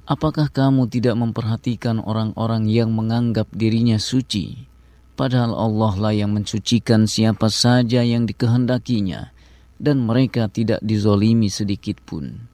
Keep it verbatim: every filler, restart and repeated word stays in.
Apakah kamu tidak memperhatikan orang-orang yang menganggap dirinya suci, padahal Allah lah yang mensucikan siapa saja yang dikehendakinya, dan mereka tidak dizolimi sedikit pun.